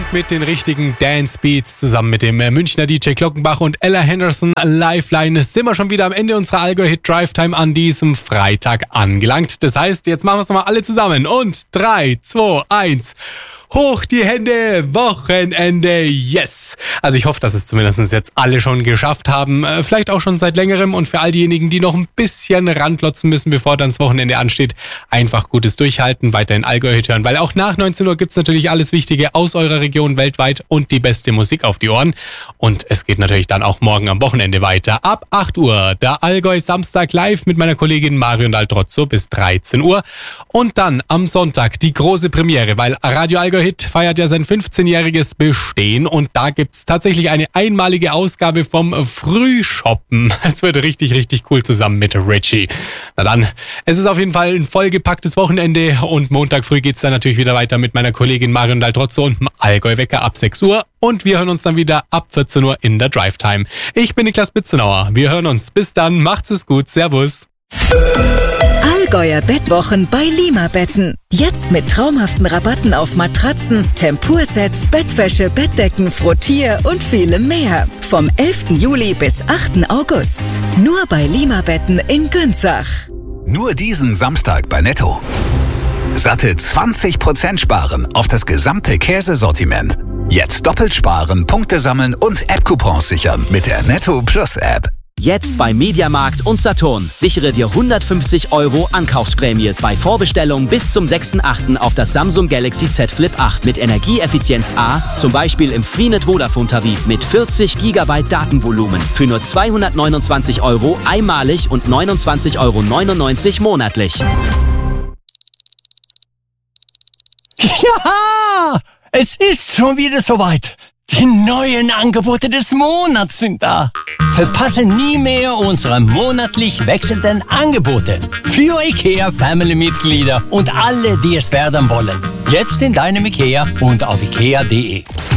und mit den richtigen Dance Beats zusammen mit dem Münchner DJ Glockenbach und Ella Henderson Lifeline sind wir schon wieder am Ende unserer Allgäu Hit Drive Time an diesem Freitag angelangt. Das heißt, jetzt machen wir es nochmal alle zusammen und 3, 2, 1... Hoch die Hände, Wochenende, yes! Also ich hoffe, dass es zumindest jetzt alle schon geschafft haben, vielleicht auch schon seit längerem, und für all diejenigen, die noch ein bisschen ranklotzen müssen, bevor dann das Wochenende ansteht, einfach gutes Durchhalten, weiterhin Allgäu-Hit hören, weil auch nach 19 Uhr gibt's natürlich alles Wichtige aus eurer Region weltweit und die beste Musik auf die Ohren. Und es geht natürlich dann auch morgen am Wochenende weiter. Ab 8 Uhr, der Allgäu Samstag live mit meiner Kollegin Marion Daltrozzo bis 13 Uhr. Und dann am Sonntag die große Premiere, weil Radio Allgäu Hit feiert ja sein 15-jähriges Bestehen und da gibt's tatsächlich eine einmalige Ausgabe vom Frühshoppen. Es wird richtig, richtig cool zusammen mit Richie. Na dann, es ist auf jeden Fall ein vollgepacktes Wochenende und Montag früh geht's dann natürlich wieder weiter mit meiner Kollegin Marion Daltrozzo und dem Allgäu-Wecker ab 6 Uhr und wir hören uns dann wieder ab 14 Uhr in der Drive Time. Ich bin Niklas Bitzenauer. Wir hören uns. Bis dann. Macht's es gut. Servus. Allgäuer Bettwochen bei Lima Betten. Jetzt mit traumhaften Rabatten auf Matratzen, Tempursets, Bettwäsche, Bettdecken, Frottier und vielem mehr. Vom 11. Juli bis 8. August. Nur bei Lima Betten in Günzach. Nur diesen Samstag bei Netto. Satte 20% sparen auf das gesamte Käsesortiment. Jetzt doppelt sparen, Punkte sammeln und App-Coupons sichern mit der Netto Plus App. Jetzt bei Mediamarkt und Saturn. Sichere dir 150 € Ankaufsprämie bei Vorbestellung bis zum 6.8. auf das Samsung Galaxy Z Flip 8 mit Energieeffizienz A, zum Beispiel im Freenet Vodafone-Tarif mit 40 GB Datenvolumen für nur 229 € einmalig und 29,99 € monatlich. Ja, es ist schon wieder soweit. Die neuen Angebote des Monats sind da. Verpasse nie mehr unsere monatlich wechselnden Angebote für IKEA-Family-Mitglieder und alle, die es werden wollen. Jetzt in deinem IKEA und auf ikea.de.